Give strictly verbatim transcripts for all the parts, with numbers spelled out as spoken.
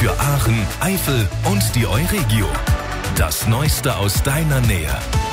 für Aachen, Eifel und die Euregio. Das Neueste aus deiner Nähe.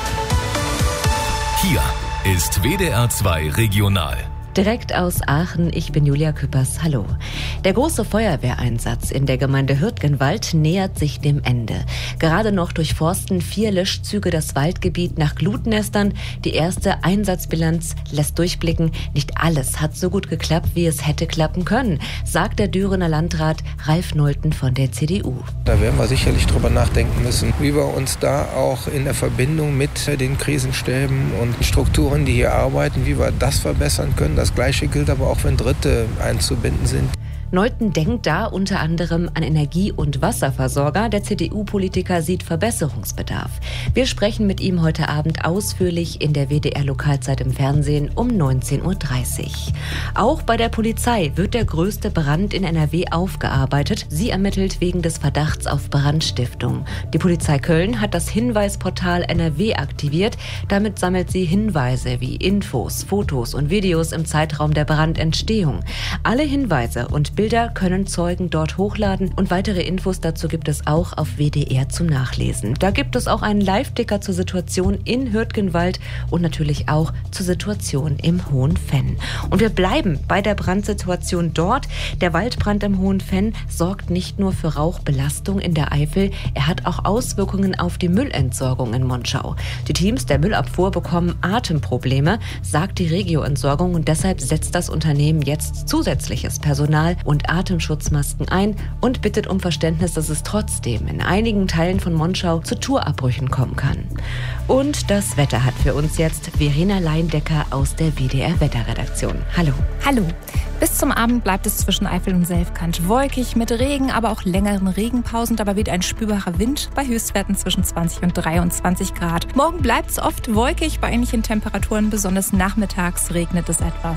Hier ist W D R zwei Regional. Direkt aus Aachen, ich bin Julia Küppers, hallo. Der große Feuerwehreinsatz in der Gemeinde Hürtgenwald nähert sich dem Ende. Gerade noch durchforsten vier Löschzüge das Waldgebiet nach Glutnestern. Die erste Einsatzbilanz lässt durchblicken, nicht alles hat so gut geklappt, wie es hätte klappen können, sagt der Dürener Landrat Ralf Nolten von der C D U. Da werden wir sicherlich drüber nachdenken müssen, wie wir uns da auch in der Verbindung mit den Krisenstäben und Strukturen, die hier arbeiten, wie wir das verbessern können. Das Gleiche gilt aber auch, wenn Dritte einzubinden sind. Nolten denkt da unter anderem an Energie- und Wasserversorger. Der C D U-Politiker sieht Verbesserungsbedarf. Wir sprechen mit ihm heute Abend ausführlich in der W D R-Lokalzeit im Fernsehen um neunzehn Uhr dreißig. Auch bei der Polizei wird der größte Brand in N R W aufgearbeitet. Sie ermittelt wegen des Verdachts auf Brandstiftung. Die Polizei Köln hat das Hinweisportal N R W aktiviert. Damit sammelt sie Hinweise wie Infos, Fotos und Videos im Zeitraum der Brandentstehung. Alle Hinweise und Bilder können Zeugen dort hochladen und weitere Infos dazu gibt es auch auf W D R zum Nachlesen. Da gibt es auch einen Live-Ticker zur Situation in Hürtgenwald und natürlich auch zur Situation im Hohenfenn. Und wir bleiben bei der Brandsituation dort. Der Waldbrand im Hohenfenn sorgt nicht nur für Rauchbelastung in der Eifel, er hat auch Auswirkungen auf die Müllentsorgung in Monschau. Die Teams der Müllabfuhr bekommen Atemprobleme, sagt die Regio-Entsorgung und deshalb setzt das Unternehmen jetzt zusätzliches Personal und Atemschutzmasken ein und bittet um Verständnis, dass es trotzdem in einigen Teilen von Monschau zu Tourabbrüchen kommen kann. Und das Wetter hat für uns jetzt Verena Leindecker aus der W D R-Wetterredaktion. Hallo. Hallo. Bis zum Abend bleibt es zwischen Eifel und Selfkant wolkig mit Regen, aber auch längeren Regenpausen. Dabei weht ein spürbarer Wind bei Höchstwerten zwischen zwanzig und dreiundzwanzig Grad. Morgen bleibt es oft wolkig bei ähnlichen Temperaturen. Besonders nachmittags regnet es etwas.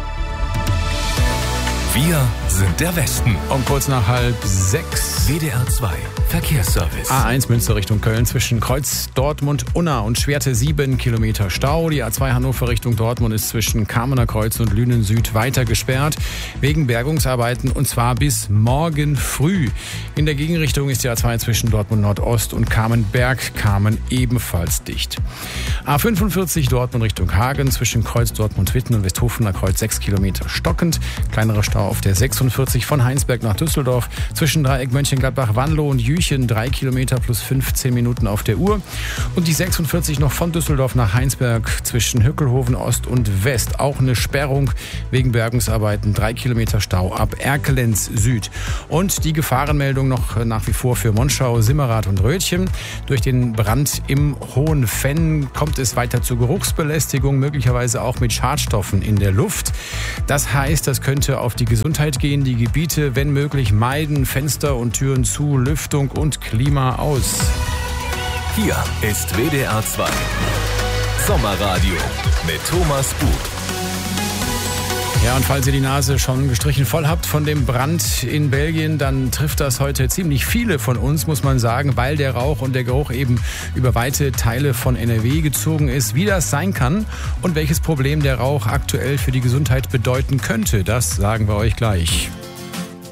Wir sind der Westen. Um kurz nach halb sechs. W D R zwei Verkehrsservice. A eins Münster Richtung Köln zwischen Kreuz Dortmund Unna und Schwerte sieben Kilometer Stau. Die A zwei Hannover Richtung Dortmund ist zwischen Kamener Kreuz und Lünen Süd weiter gesperrt wegen Bergungsarbeiten und zwar bis morgen früh. In der Gegenrichtung ist die A zwei zwischen Dortmund Nordost und Kamenberg Kamen ebenfalls dicht. A fünfundvierzig Dortmund Richtung Hagen zwischen Kreuz Dortmund Witten und Westhofener Kreuz sechs Kilometer stockend. Kleinerer Stau auf der sechsundvierzig von Heinsberg nach Düsseldorf zwischen Dreieck Mönchengladbach Wanlo und Jüchen drei Kilometer plus fünfzehn Minuten auf der Uhr. Und die sechsundvierzig noch von Düsseldorf nach Heinsberg zwischen Hückelhoven Ost und West. Auch eine Sperrung wegen Bergungsarbeiten. drei Kilometer Stau ab Erkelenz Süd. Und die Gefahrenmeldung noch nach wie vor für Monschau, Simmerath und Rötchen. Durch den Brand im Hohenfenn kommt es weiter zur Geruchsbelästigung, möglicherweise auch mit Schadstoffen in der Luft. Das heißt, das könnte auf die Gesundheit gehen. Die Gebiete, wenn möglich, meiden, Fenster und Türen zu, Lüftung und Klima aus. Hier ist W D R zwei Sommerradio mit Thomas Buch. Ja, und falls ihr die Nase schon gestrichen voll habt von dem Brand in Belgien, dann trifft das heute ziemlich viele von uns, muss man sagen, weil der Rauch und der Geruch eben über weite Teile von N R W gezogen ist. Wie das sein kann und welches Problem der Rauch aktuell für die Gesundheit bedeuten könnte, das sagen wir euch gleich.